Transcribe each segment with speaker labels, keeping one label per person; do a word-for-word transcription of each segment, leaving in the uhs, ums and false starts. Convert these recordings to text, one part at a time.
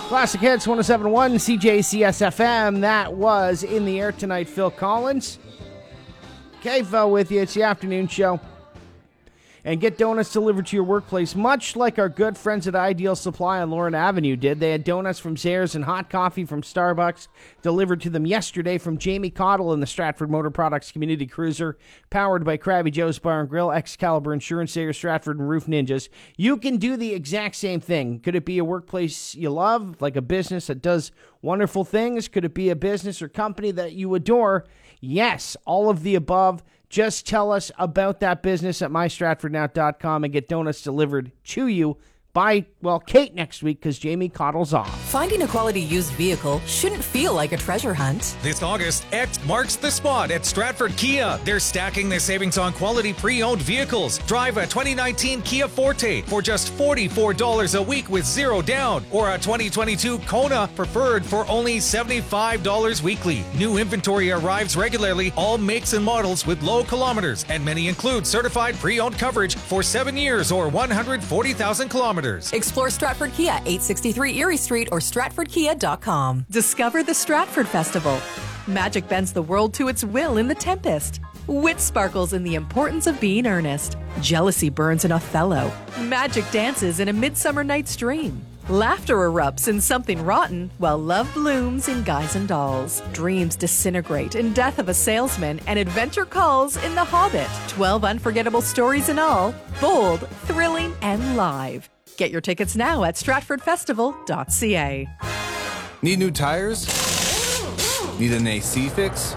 Speaker 1: Classic Hits one oh seven point one C J C S F M. That was In the Air Tonight, Phil Collins. K-Fel with you. It's the afternoon show. And get donuts delivered to your workplace, much like our good friends at Ideal Supply on Lauren Avenue did. They had donuts from Zehrs and hot coffee from Starbucks delivered to them yesterday from Jamie Cottle in the Stratford Motor Products Community Cruiser, powered by Krabby Joe's Bar and Grill, Excalibur Insurance, Zehrs, Stratford, and Roof Ninjas. You can do the exact same thing. Could it be a workplace you love, like a business that does wonderful things? Could it be a business or company that you adore? Yes, all of the above. Just tell us about that business at my stratford now dot com and get donuts delivered to you by, well, Kate next week because Jamie Cottle's off.
Speaker 2: Finding a quality used vehicle shouldn't feel like a treasure hunt.
Speaker 3: This August, X marks the spot at Stratford Kia. They're stacking their savings on quality pre-owned vehicles. Drive a twenty nineteen Kia Forte for just forty-four dollars a week with zero down, or a twenty twenty-two Kona Preferred for only seventy-five dollars weekly. New inventory arrives regularly, all makes and models with low kilometers, and many include certified pre-owned coverage for seven years or one hundred forty thousand kilometers.
Speaker 2: Explore Stratford Kia, eight sixty-three Erie Street or stratford kia dot com. Discover the Stratford Festival. Magic bends the world to its will in The Tempest. Wit sparkles in the importance of being earnest. Jealousy burns in Othello. Magic dances in A Midsummer Night's Dream. Laughter erupts in Something Rotten, while love blooms in Guys and Dolls. Dreams disintegrate in Death of a Salesman, and adventure calls in The Hobbit. Twelve unforgettable stories in all, bold, thrilling, and live. Get your tickets now at stratford festival dot c a.
Speaker 4: Need new tires? Need an A C fix?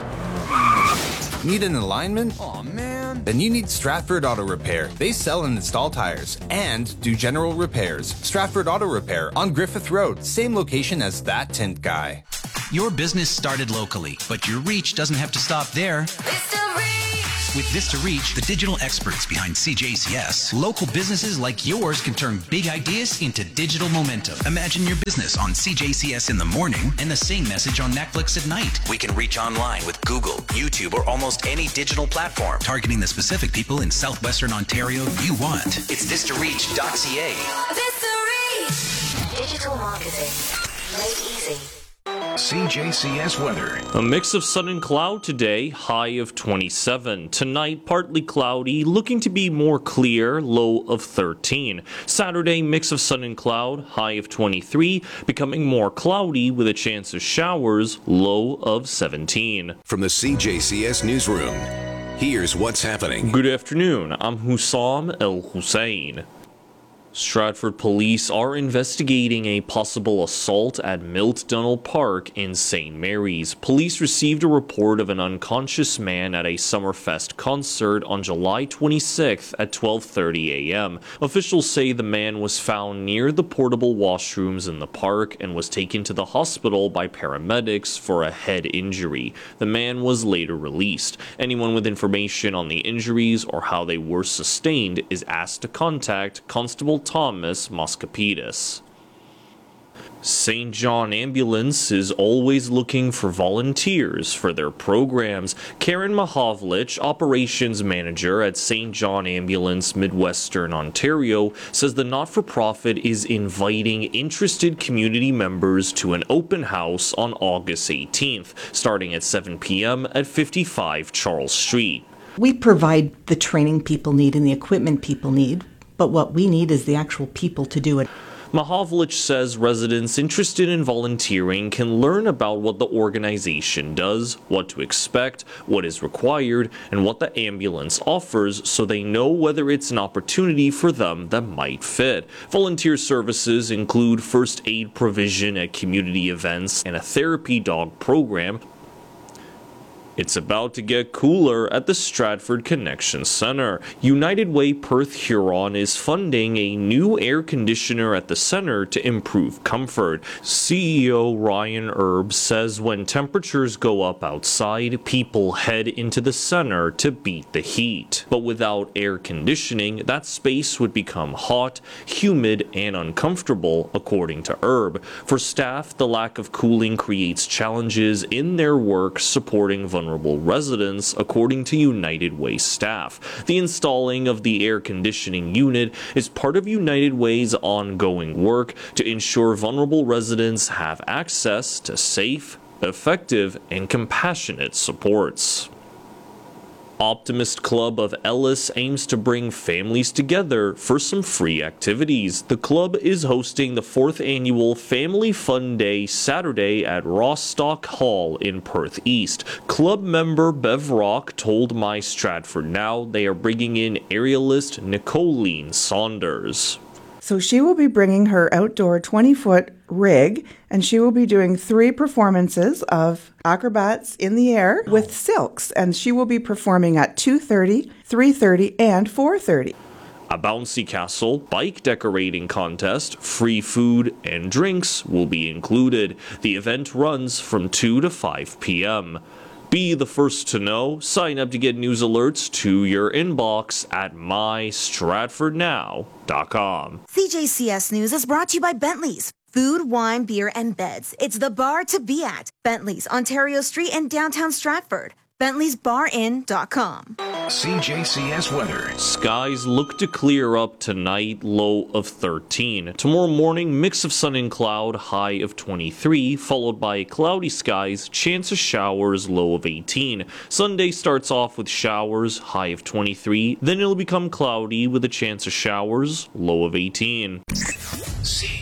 Speaker 4: Need an alignment? Aw, man. Then you need Stratford Auto Repair. They sell and install tires and do general repairs. Stratford Auto Repair on Griffith Road, same location as That Tint Guy.
Speaker 5: Your business started locally, but your reach doesn't have to stop there. With Vista Reach, the digital experts behind C J C S, local businesses like yours can turn big ideas into digital momentum. Imagine your business on C J C S in the morning and the same message on Netflix at night. We can reach online with Google, YouTube, or almost any digital platform, targeting the specific people in southwestern Ontario you want. It's vista reach dot c a.
Speaker 6: Vista Reach! Digital marketing made easy.
Speaker 7: C J C S weather.
Speaker 8: A mix of sun and cloud today, high of twenty-seven. Tonight, partly cloudy, looking to be more clear, low of thirteen. Saturday, mix of sun and cloud, high of twenty-three, becoming more cloudy with a chance of showers, low of seventeen.
Speaker 7: From the C J C S newsroom, here's what's happening.
Speaker 8: Good afternoon, I'm Hussam El Hussein. Stratford police are investigating a possible assault at Milt Dunnell Park in Saint Mary's. Police received a report of an unconscious man at a Summerfest concert on July twenty-sixth at twelve thirty a m Officials say the man was found near the portable washrooms in the park and was taken to the hospital by paramedics for a head injury. The man was later released. Anyone with information on the injuries or how they were sustained is asked to contact Constable Thomas Moscapidis. Saint John Ambulance is always looking for volunteers for their programs. Karen Mahovlich, operations manager at Saint John Ambulance, Midwestern Ontario, says the not-for-profit is inviting interested community members to an open house on August eighteenth, starting at seven p m at fifty-five Charles Street.
Speaker 9: We provide the training people need and the equipment people need, but what we need is the actual people to do it.
Speaker 8: Mahovlich says residents interested in volunteering can learn about what the organization does, what to expect, what is required, and what the ambulance offers so they know whether it's an opportunity for them that might fit. Volunteer services include first aid provision at community events and a therapy dog program. It's about to get cooler at the Stratford Connection Center. United Way Perth Huron is funding a new air conditioner at the center to improve comfort. C E O Ryan Erb says when temperatures go up outside, people head into the center to beat the heat. But without air conditioning, that space would become hot, humid, and uncomfortable, according to Erb. For staff, the lack of cooling creates challenges in their work supporting vulnerable vulnerable residents, according to United Way staff. The installing of the air conditioning unit is part of United Way's ongoing work to ensure vulnerable residents have access to safe, effective, and compassionate supports. Optimist Club of Ellis aims to bring families together for some free activities. The club is hosting the fourth annual Family Fun Day Saturday at Rostock Hall in Perth East. Club member Bev Rock told My Stratford Now they are bringing in aerialist Nicolene Saunders.
Speaker 10: So she will be bringing her outdoor twenty-foot rig, and she will be doing three performances of acrobats in the air with silks, and she will be performing at two thirty, three thirty, and four thirty.
Speaker 8: A bouncy castle, bike decorating contest, free food, and drinks will be included. The event runs from two to five p.m. Be the first to know. Sign up to get news alerts to your inbox at my stratford now dot com.
Speaker 11: C J C S News is brought to you by Bentley's. Food, wine, beer, and beds. It's the bar to be at. Bentley's, Ontario Street in downtown Stratford. Bentley's Bar Inn dot com.
Speaker 7: C J C S weather.
Speaker 8: Skies look to clear up tonight, low of thirteen. Tomorrow morning, mix of sun and cloud, high of twenty-three, followed by cloudy skies, chance of showers, low of eighteen. Sunday starts off with showers, high of twenty-three, then it'll become cloudy with a chance of showers, low of eighteen.
Speaker 7: C